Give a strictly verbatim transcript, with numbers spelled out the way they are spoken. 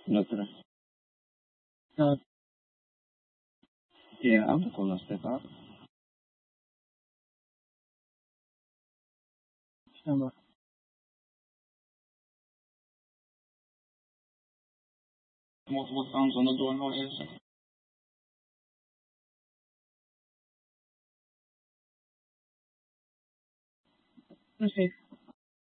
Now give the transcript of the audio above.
Dokter. Nah, Iya, apa kalau Pak? sama. Multiple phones on the door noise. Okay.